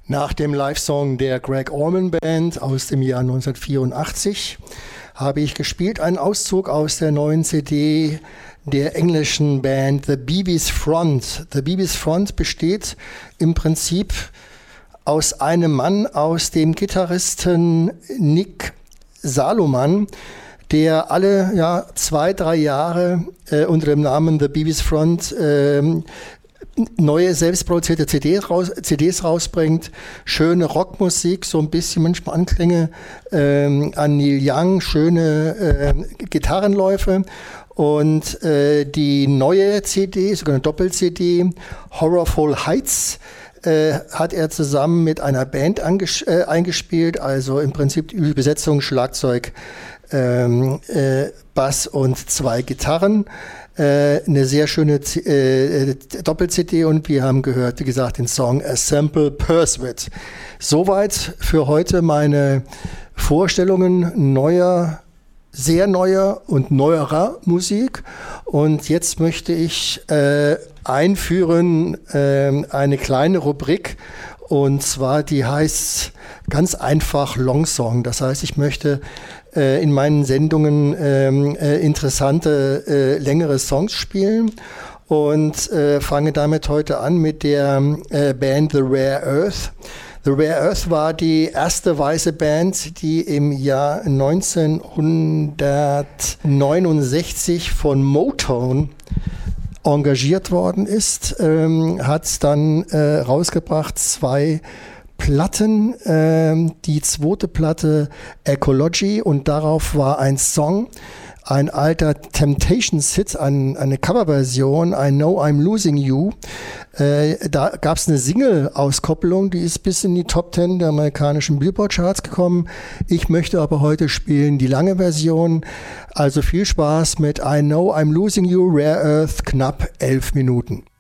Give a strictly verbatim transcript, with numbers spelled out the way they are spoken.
Nach dem Live-Song der Greg Allman Band aus dem Jahr neunzehnhundertvierundachtzig habe ich gespielt einen Auszug aus der neuen C D der englischen Band The Beebe's Front. The Beebe's Front besteht im Prinzip aus einem Mann, aus dem Gitarristen Nick Saloman, der alle ja, zwei, drei Jahre äh, unter dem Namen The Beebe's Front äh, neue selbstproduzierte C Ds, raus, C Ds rausbringt, schöne Rockmusik, so ein bisschen manchmal Anklänge ähm, an Neil Young, schöne äh, Gitarrenläufe. Und äh, die neue C D, sogar eine Doppel-C D, Horrorful Heights, äh, hat er zusammen mit einer Band anges- äh, eingespielt, also im Prinzip die Besetzung Schlagzeug, ähm, äh, Bass und zwei Gitarren. Äh, eine sehr schöne C- äh, Doppel-C D und wir haben gehört, wie gesagt, den Song A Sample Pursuit. Soweit für heute meine Vorstellungen neuer, sehr neuer und neuerer Musik. Und jetzt möchte ich äh, einführen äh, eine kleine Rubrik, und zwar die heißt ganz einfach Long Song. Das heißt, ich möchte äh, in meinen Sendungen ähm, äh, interessante, äh, längere Songs spielen und äh, fange damit heute an mit der äh, Band The Rare Earth. The Rare Earth war die erste weiße Band, die im Jahr neunzehnhundertneunundsechzig von Motown engagiert worden ist, ähm, hat dann äh, rausgebracht zwei Platten, ähm, die zweite Platte Ecology, und darauf war ein Song, ein alter Temptations-Hit, ein, eine Coverversion, I Know I'm Losing You. Äh, da gab es eine Single-Auskopplung, die ist bis in die Top Ten der amerikanischen Billboard-Charts gekommen. Ich möchte aber heute spielen die lange Version. Also viel Spaß mit I Know I'm Losing You, Rare Earth, knapp elf Minuten.